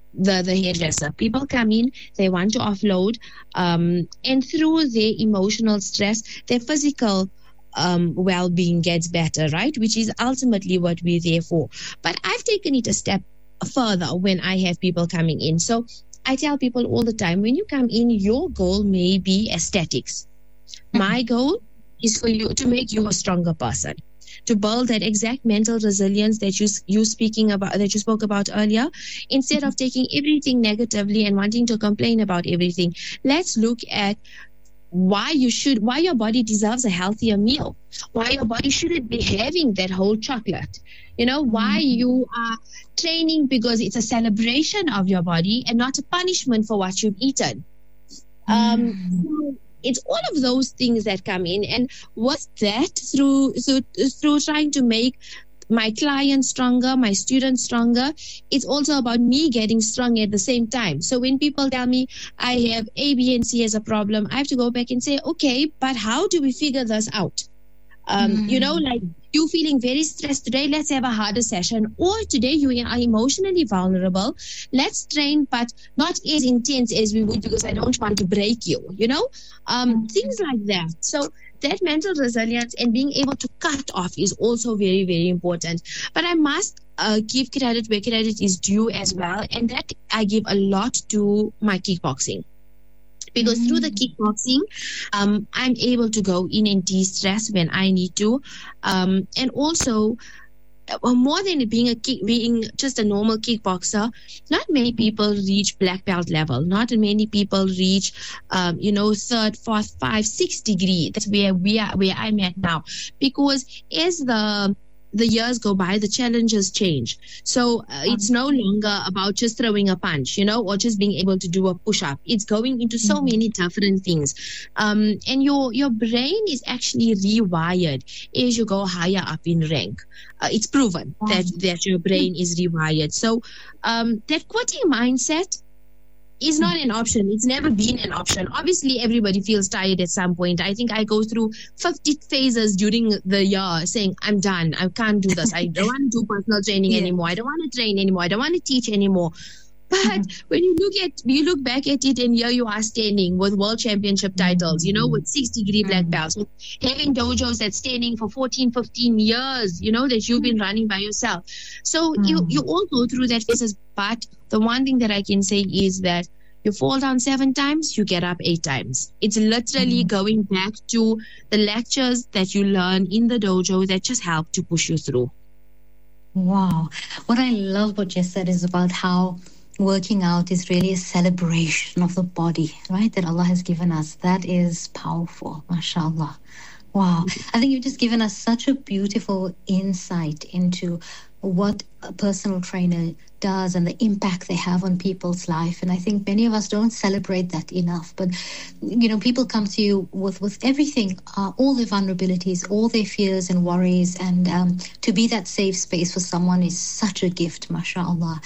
the hairdresser. People come in, they want to offload, and through their emotional stress, their physical well-being gets better, right? Which is ultimately what we're there for. But I've taken it a step further when I have people coming in. So I tell people all the time, when you come in, your goal may be aesthetics. My goal is for you to make you a stronger person, to build that exact mental resilience that you spoke about earlier. Instead of taking everything negatively and wanting to complain about everything, let's look at why your body deserves a healthier meal, why your body shouldn't be having that whole chocolate, why you are training because it's a celebration of your body and not a punishment for what you've eaten. So it's all of those things that come in, and with that, through trying to make my clients stronger, my students stronger, it's also about me getting strong at the same time. So when people tell me I have A, B, and C as a problem, I have to go back and say, okay, but how do we figure this out? Like you feeling very stressed today, let's have a harder session. Or today you are emotionally vulnerable, let's train, but not as intense as we would because I don't want to break you, things like that. So that mental resilience and being able to cut off is also very, very important. But I must give credit where credit is due as well. And that I give a lot to my kickboxing. Because through the kickboxing, I'm able to go in and de-stress when I need to. And also, more than being just a normal kickboxer, not many people reach black belt level. Not many people reach, third, fourth, 5, 6 degree. That's where I'm at now. Because as the years go by, the challenges change. So it's no longer about just throwing a punch, or just being able to do a push-up. It's going into so many different things. And your brain is actually rewired as you go higher up in rank. It's proven that your brain is rewired. So that quitting mindset is not an option. It's never been an option. Obviously, everybody feels tired at some point. I think I go through 50 phases during the year saying, I'm done. I can't do this. I don't want to do personal training anymore. I don't want to train anymore. I don't want to teach anymore. But when you look back at it, and here you are standing with world championship titles, with 6-degree black belts, with having dojos that's standing for 14, 15 years, that you've been running by yourself. So you all go through that phases. But the one thing that I can say is that you fall down 7 times, you get up 8 times. It's literally going back to the lectures that you learn in the dojo that just help to push you through. Wow. What I love what you said is about how working out is really a celebration of the body, right? That Allah has given us. That is powerful, mashallah. Wow. I think you've just given us such a beautiful insight into what a personal trainer does and the impact they have on people's life. And I think many of us don't celebrate that enough. But, people come to you with everything, all their vulnerabilities, all their fears and worries. And to be that safe space for someone is such a gift, mashallah.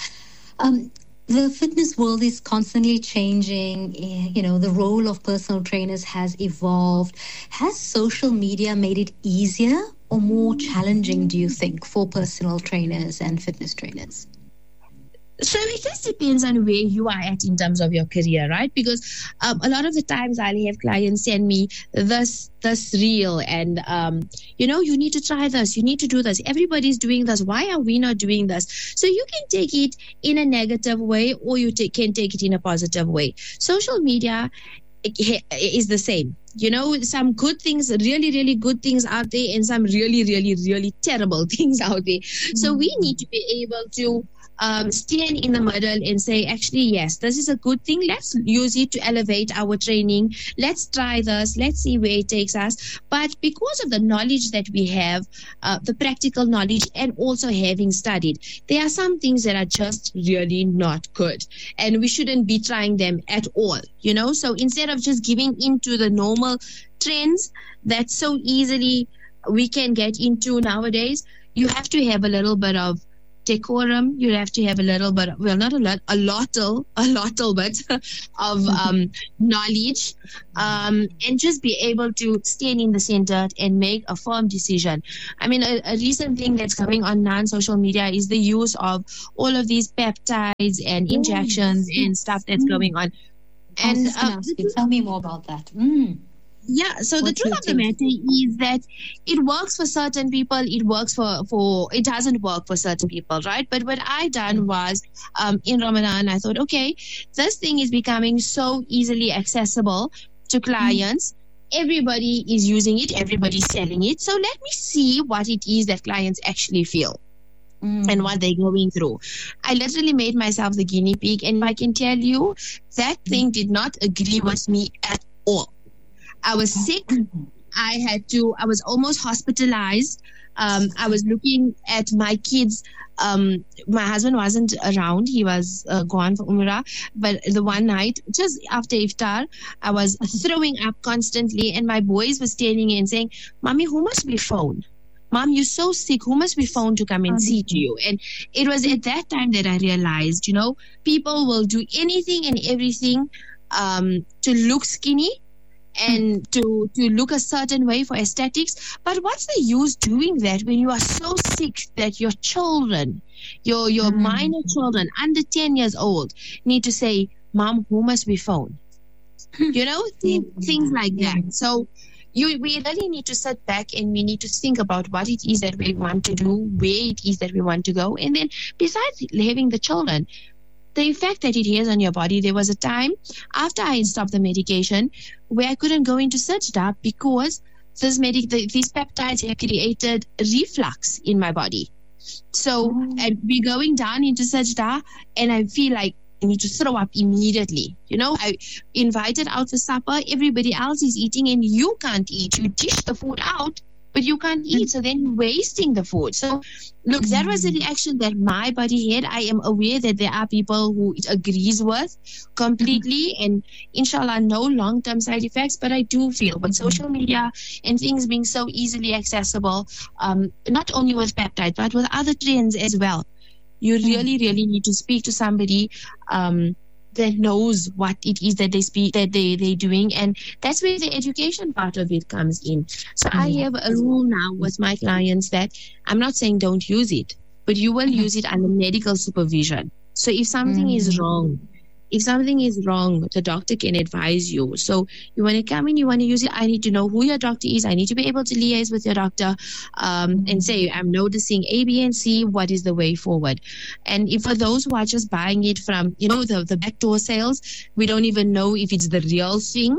The fitness world is constantly changing. The role of personal trainers has evolved. Has social media made it easier or more challenging, do you think, for personal trainers and fitness trainers? So it just depends on where you are at in terms of your career, right? Because a lot of the times I'll have clients send me this reel and, you need to try this, you need to do this. Everybody's doing this. Why are we not doing this? So you can take it in a negative way or you can take it in a positive way. Social media is the same. Some good things, really, really good things out there and some really, really, really terrible things out there. So we need to be able to stand in the middle and say, actually, yes, this is a good thing. Let's use it to elevate our training. Let's try this. Let's see where it takes us. But because of the knowledge that we have, the practical knowledge, and also having studied, there are some things that are just really not good. And we shouldn't be trying them at all, So instead of just giving into the normal trends that so easily we can get into nowadays, you have to have a little bit of decorum. You have to have a little bit, well, not a lot, a little bit of knowledge, and just be able to stand in the center and make a firm decision. I mean, a recent thing that's coming on non-social media is the use of all of these peptides and injections and stuff that's going on. And tell me more about that. Yeah, so the truth of the matter is that it works for certain people, it doesn't work for certain people, right? But what I done was, in Ramadan, I thought, okay, this thing is becoming so easily accessible to clients. Everybody is using it, everybody's selling it. So let me see what it is that clients actually feel and what they're going through. I literally made myself the guinea pig, and I can tell you that thing did not agree with me at all. I was sick. I was almost hospitalized. I was looking at my kids. My husband wasn't around. He was gone for Umrah. But the one night, just after iftar, I was throwing up constantly. And my boys were standing in saying, "Mommy, who must we phone? Mom, you're so sick. Who must we phone to come and see to you?" And it was at that time that I realized, people will do anything and everything to look skinny and to look a certain way for aesthetics. But what's the use doing that when you are so sick that your children, your minor children under 10 years old need to say, "Mom, who must we phone?" Things like that. So we really need to sit back and we need to think about what it is that we want to do, where it is that we want to go. And then besides having the children, the effect that it has on your body. There was a time after I stopped the medication where I couldn't go into Sajda because these peptides have created reflux in my body. So I'd be going down into Sajda and I feel like I need to throw up immediately. I invited out for supper. Everybody else is eating and you can't eat. You dish the food out, but you can't eat. So then you're wasting the food. So look, that was the reaction that my body had. I am aware that there are people who it agrees with completely and inshallah no long-term side effects. But I do feel with social media and things being so easily accessible, not only with peptides, but with other trends as well, you really, really need to speak to somebody that knows what it is that they're doing, and that's where the education part of it comes in. So I have a rule now with my clients that I'm not saying don't use it, but you will use it under medical supervision. So if something is wrong, the doctor can advise you. So you want to come in, you want to use it, I need to know who your doctor is. I need to be able to liaise with your doctor and say, I'm noticing A, B, and C. What is the way forward? And if for those who are just buying it from, the backdoor sales, we don't even know if it's the real thing.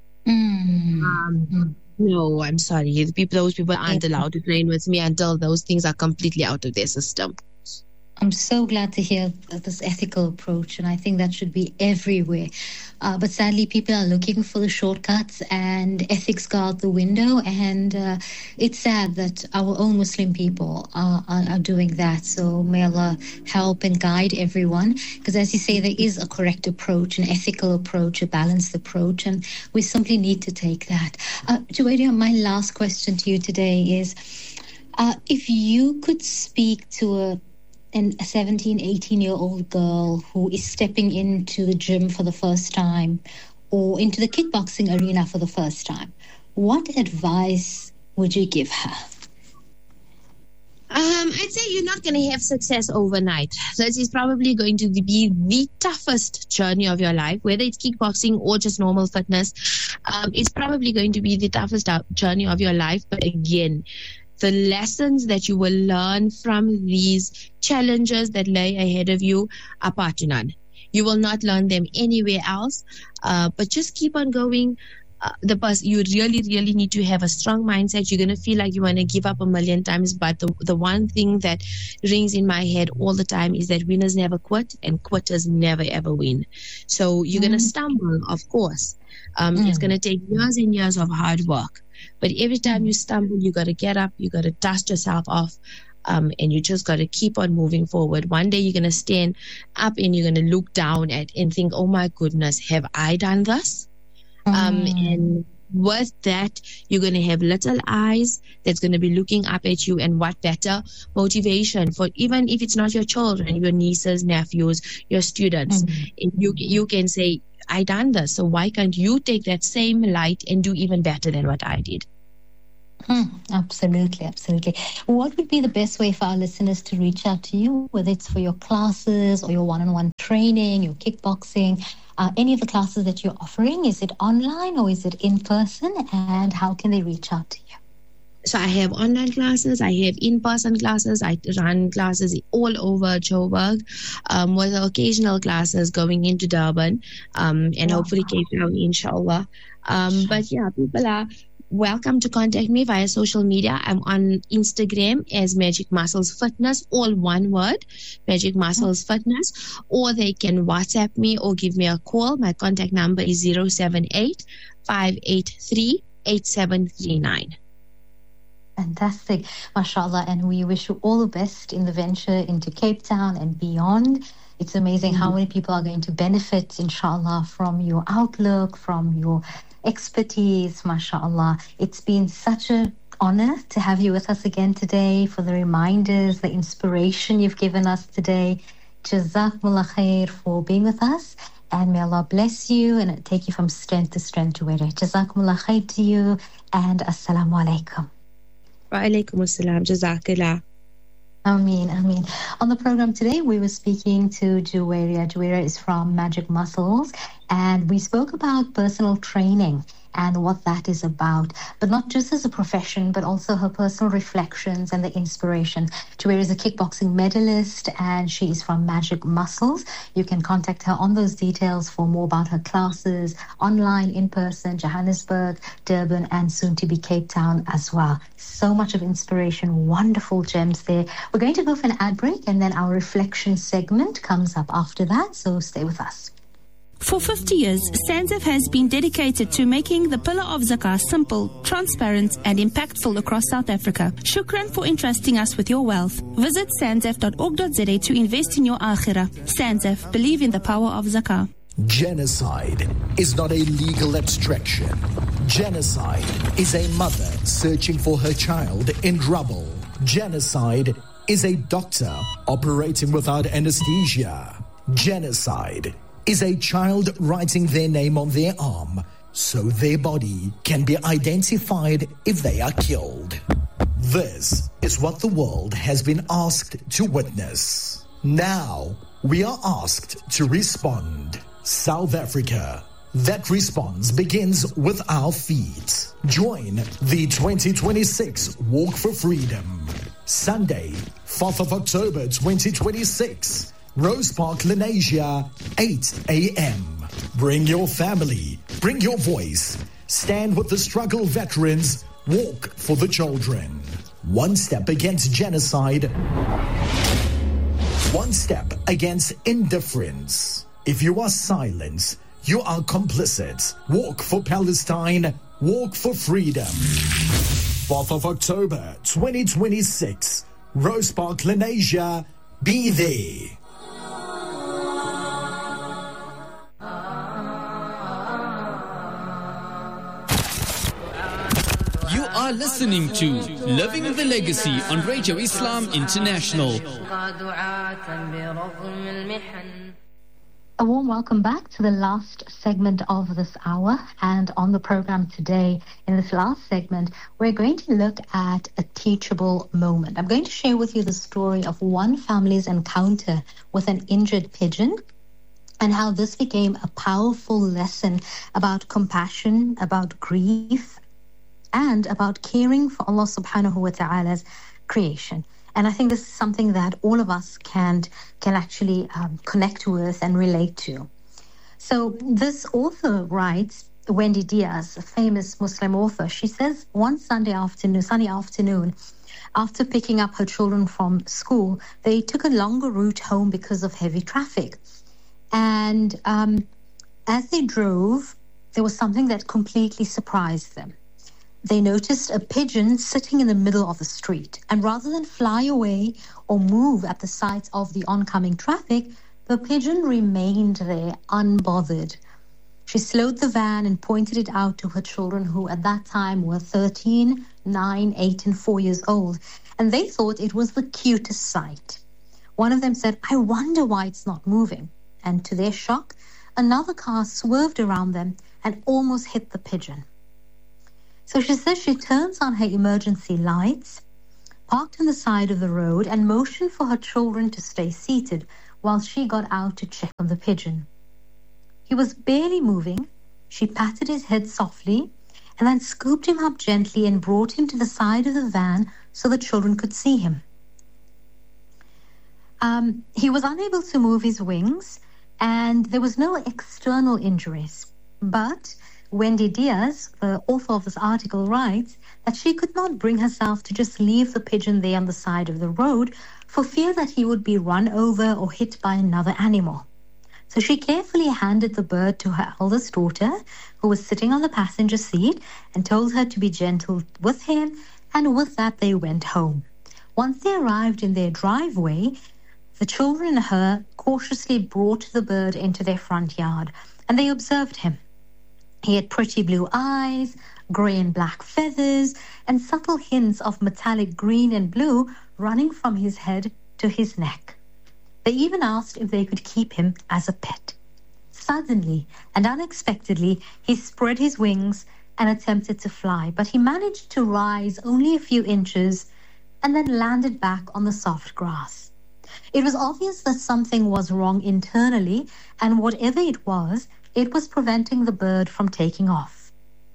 No, I'm sorry. Those people aren't allowed to train with me until those things are completely out of their system. I'm so glad to hear this ethical approach, and I think that should be everywhere. But sadly, people are looking for the shortcuts, and ethics go out the window. And it's sad that our own Muslim people are doing that. So may Allah help and guide everyone. Because as you say, there is a correct approach, an ethical approach, a balanced approach, and we simply need to take that. Juwairia, my last question to you today is, if you could speak to a 17, 18-year-old girl who is stepping into the gym for the first time or into the kickboxing arena for the first time, what advice would you give her? I'd say you're not going to have success overnight. This is probably going to be the toughest journey of your life, whether it's kickboxing or just normal fitness. It's probably going to be the toughest journey of your life. But again, the lessons that you will learn from these challenges that lay ahead of you are part to none. You will not learn them anywhere else, but just keep on going. You really, really need to have a strong mindset. You're going to feel like you want to give up a million times, but the one thing that rings in my head all the time is that winners never quit and quitters never, ever win. So you're going to stumble, of course. It's going to take years and years of hard work. But every time you stumble, you got to get up, you got to dust yourself off, and you just got to keep on moving forward. One day you're going to stand up and you're going to look down and think, oh my goodness, have I done this? And with that, you're going to have little eyes that's going to be looking up at you. And what better motivation for, even if it's not your children, your nieces, nephews, your students. You can say, I done this, so why can't you take that same light and do even better than what I did? Absolutely, absolutely. What would be the best way for our listeners to reach out to you, whether it's for your classes or your one-on-one training, your kickboxing, any of the classes that you're offering? Is it online or is it in person? And how can they reach out to you? So I have online classes, I have in-person classes, I run classes all over Joburg, with occasional classes going into Durban, and hopefully Cape Town, inshallah. But yeah, people are welcome to contact me via social media. I'm on Instagram as Magic Muscles Fitness, all one word, Magic Muscles Fitness, or they can WhatsApp me or give me a call. My contact number is 078 583 8739. Fantastic, mashallah, and we wish you all the best in the venture into Cape Town and beyond. It's amazing how many people are going to benefit, inshallah, from your outlook, from your expertise, mashallah. It's been such an honor to have you with us again today, for the reminders, the inspiration you've given us today. Jazakumullah khair for being with us, and may Allah bless you and take you from strength to strength to where. Jazakumullah khair to you, and assalamu alaikum. Wa alaikum assalam, jazakallah. Ameen, ameen. On the program today, we were speaking to Juwairia. Juwairia is from Magic Muscles, and we spoke about personal training and what that is about, but not just as a profession, but also her personal reflections and the inspiration. Juwairia is a kickboxing medalist, and she is from Magic Muscles. You can contact her on those details for more about her classes, online, in person, Johannesburg, Durban, and soon to be Cape Town as well. So much of inspiration, wonderful gems there. We're going to go for an ad break, and then our reflection segment comes up after that, so stay with us. For 50 years, SANZF has been dedicated to making the pillar of zakah simple, transparent and impactful across South Africa. Shukran for entrusting us with your wealth. Visit sanzf.org.za to invest in your akhirah. SANZF, believe in the power of zakah. Genocide is not a legal abstraction. Genocide is a mother searching for her child in rubble. Genocide is a doctor operating without anesthesia. Genocide is a child writing their name on their arm so their body can be identified if they are killed. This is what the world has been asked to witness. Now we are asked to respond. South Africa. That response begins with our feet. Join the 2026 Walk for Freedom. Sunday, 4th of October 2026. Rose Park, Lenasia, 8 a.m. Bring your family, bring your voice. Stand with the struggle veterans. Walk for the children. One step against genocide. One step against indifference. If you are silent, you are complicit. Walk for Palestine. Walk for freedom. 4th of October 2026. Rose Park, Lenasia. Be there. You are listening to Living the Legacy on Radio Islam International. A warm welcome back to the last segment of this hour. And on the program today, in this last segment, we're going to look at a teachable moment. I'm going to share with you the story of one family's encounter with an injured pigeon, and how this became a powerful lesson about compassion, about grief, and about caring for Allah subhanahu wa ta'ala's creation. And I think this is something that all of us can actually connect with and relate to. So this author writes, Wendy Diaz, a famous Muslim author, she says one sunny afternoon, after picking up her children from school, they took a longer route home because of heavy traffic. And as they drove, there was something that completely surprised them. They noticed a pigeon sitting in the middle of the street, and rather than fly away or move at the sight of the oncoming traffic, the pigeon remained there unbothered. She slowed the van and pointed it out to her children, who at that time were 13, 9, 8, and 4 years old, and they thought it was the cutest sight. One of them said, "I wonder why it's not moving." And to their shock, another car swerved around them and almost hit the pigeon. So she says she turns on her emergency lights, parked on the side of the road, and motioned for her children to stay seated while she got out to check on the pigeon. He was barely moving. She patted his head softly and then scooped him up gently and brought him to the side of the van so the children could see him. He was unable to move his wings and there was no external injuries. But Wendy Diaz, the author of this article, writes that she could not bring herself to just leave the pigeon there on the side of the road for fear that he would be run over or hit by another animal. So she carefully handed the bird to her eldest daughter, who was sitting on the passenger seat, and told her to be gentle with him, and with that they went home. Once they arrived in their driveway, the children and her cautiously brought the bird into their front yard, and they observed him. He had pretty blue eyes, grey and black feathers, and subtle hints of metallic green and blue running from his head to his neck. They even asked if they could keep him as a pet. Suddenly and unexpectedly, he spread his wings and attempted to fly, but he managed to rise only a few inches and then landed back on the soft grass. It was obvious that something was wrong internally, and whatever it was preventing the bird from taking off.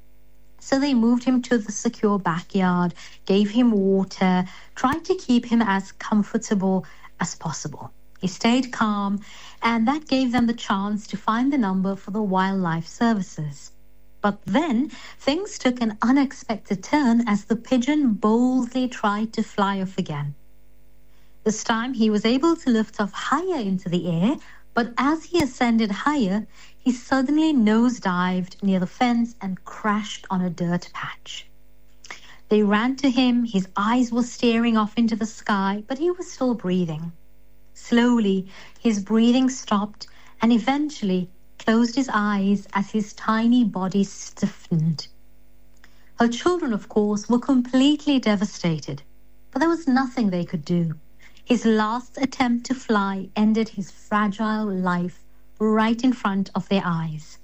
So they moved him to the secure backyard, gave him water, tried to keep him as comfortable as possible. He stayed calm, and that gave them the chance to find the number for the wildlife services. But then things took an unexpected turn as the pigeon boldly tried to fly off again. This time he was able to lift off higher into the air, but as he ascended higher, he suddenly nosedived near the fence and crashed on a dirt patch. They ran to him. His eyes were staring off into the sky, but he was still breathing. Slowly, his breathing stopped and eventually closed his eyes as his tiny body stiffened. Her children, of course, were completely devastated, but there was nothing they could do. His last attempt to fly ended his fragile life right in front of their eyes.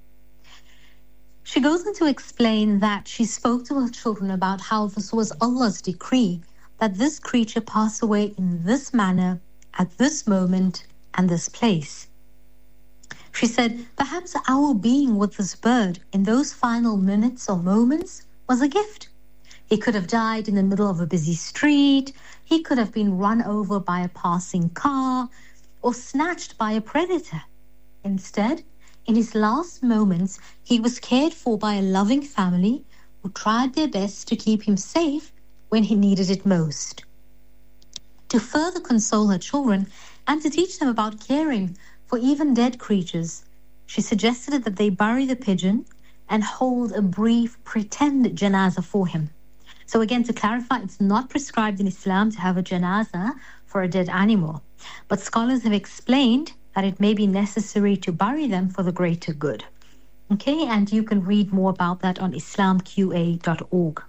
She goes on to explain that she spoke to her children about how this was Allah's decree, that this creature pass away in this manner, at this moment, and this place. She said, perhaps our being with this bird in those final minutes or moments was a gift. He could have died in the middle of a busy street. He could have been run over by a passing car or snatched by a predator. Instead, in his last moments, he was cared for by a loving family who tried their best to keep him safe when he needed it most. To further console her children and to teach them about caring for even dead creatures, she suggested that they bury the pigeon and hold a brief pretend janazah for him. So again, to clarify, it's not prescribed in Islam to have a janazah for a dead animal, but scholars have explained that it may be necessary to bury them for the greater good. Okay, and you can read more about that on islamqa.org.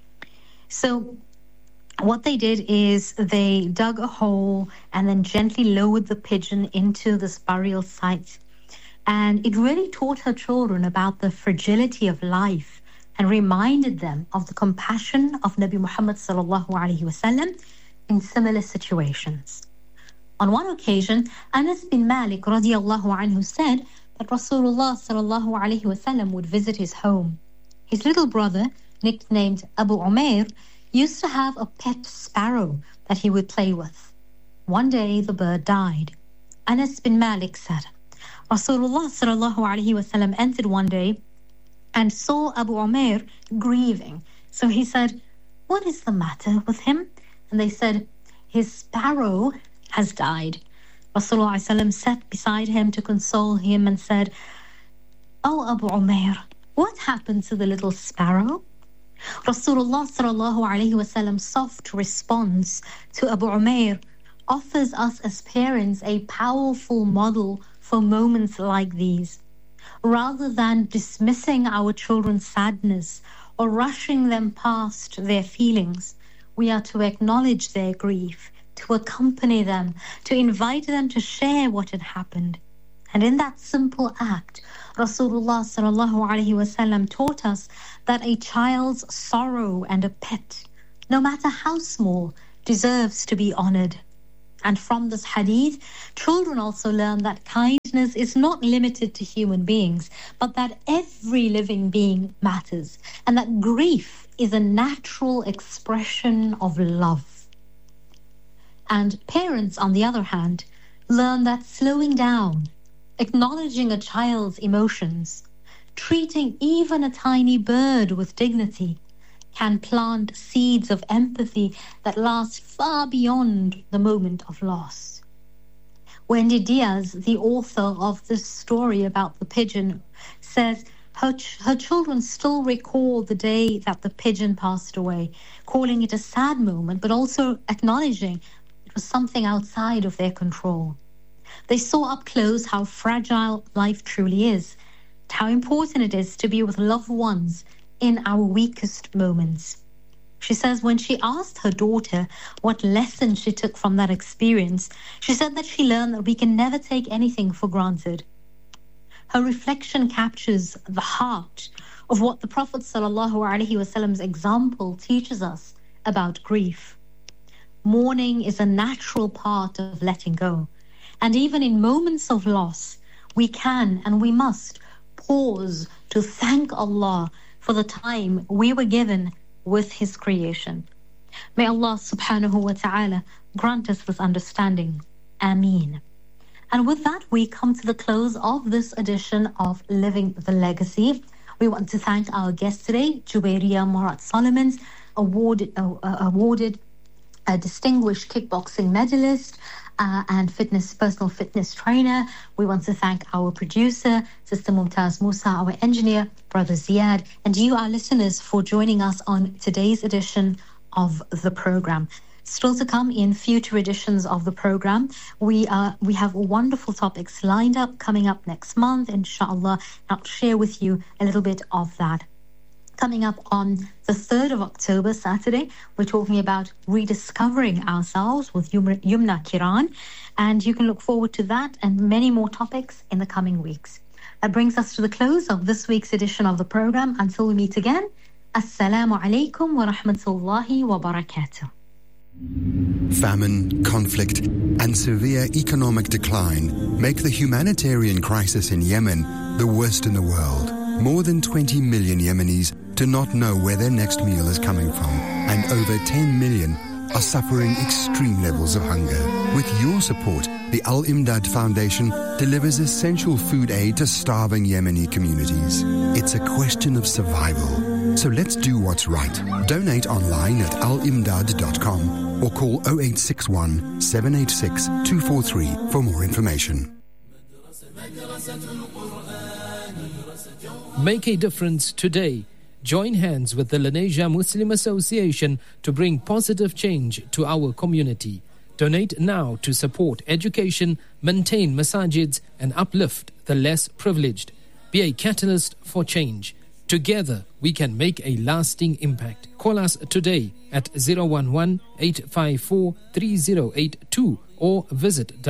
So what they did is they dug a hole and then gently lowered the pigeon into this burial site. And it really taught her children about the fragility of life and reminded them of the compassion of Nabi Muhammad sallallahu alaihi wasallam in similar situations. On one occasion, Anas bin Malik radiallahu anhu said that Rasulullah sallallahu alaihi wasallam would visit his home. His little brother, nicknamed Abu Umair, used to have a pet sparrow that he would play with. One day, the bird died. Anas bin Malik said, Rasulullah sallallahu alaihi wasallam entered one day and saw Abu Umair grieving. So he said, what is the matter with him? And they said, his sparrow has died. Rasulullah ﷺ sat beside him to console him and said, Oh Abu Umair, what happened to the little sparrow? Rasulullah ﷺ's soft response to Abu Umair offers us as parents a powerful model for moments like these. Rather than dismissing our children's sadness or rushing them past their feelings, we are to acknowledge their grief, to accompany them, to invite them to share what had happened. And in that simple act, Rasulullah sallallahu alaihi wasallam taught us that a child's sorrow and a pet, no matter how small, deserves to be honored. And from this hadith, children also learn that kindness is not limited to human beings, but that every living being matters, and that grief is a natural expression of love. And parents, on the other hand, learn that slowing down, acknowledging a child's emotions, treating even a tiny bird with dignity, can plant seeds of empathy that last far beyond the moment of loss. Wendy Diaz, the author of this story about the pigeon, says her children still recall the day that the pigeon passed away, calling it a sad moment, but also acknowledging it was something outside of their control. They saw up close how fragile life truly is, how important it is to be with loved ones in our weakest moments. She says when she asked her daughter what lesson she took from that experience, she said that she learned that we can never take anything for granted. Her reflection captures the heart of what the Prophet ﷺ's example teaches us about grief. Mourning is a natural part of letting go. And even in moments of loss, we can and we must pause to thank Allah for the time we were given with His creation. May Allah subhanahu wa ta'ala grant us this understanding. Ameen. And with that, we come to the close of this edition of Living the Legacy. We want to thank our guest today, Juwairiya Murad Solomons, awarded a distinguished kickboxing medalist and personal fitness trainer. We want to thank our producer, Sister Mumtaz Musa, our engineer, Brother Ziad, and you, our listeners, for joining us on today's edition of the program. Still to come in future editions of the program, we have wonderful topics lined up coming up next month, inshallah. I'll share with you a little bit of that. Coming up on the 3rd of October, Saturday, we're talking about rediscovering ourselves with Yumna Kiran, and you can look forward to that and many more topics in the coming weeks. That brings us to the close of this week's edition of the program. Until we meet again, Assalamu alaikum wa rahmatullahi wa barakatuh. Famine, conflict, and severe economic decline make the humanitarian crisis in Yemen the worst in the world. More than 20 million Yemenis do not know where their next meal is coming from, and over 10 million are suffering extreme levels of hunger. With your support, the Al-Imdad Foundation delivers essential food aid to starving Yemeni communities. It's a question of survival. So let's do what's right. Donate online at alimdad.com or call 0861 786 243 for more information. Make a difference today. Join hands with the Lenasia Muslim Association to bring positive change to our community. Donate now to support education, maintain masajids, and uplift the less privileged. Be a catalyst for change. Together, we can make a lasting impact. Call us today at 011-854-3082 or visit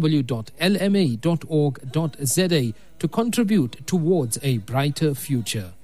www.lma.org.za to contribute towards a brighter future.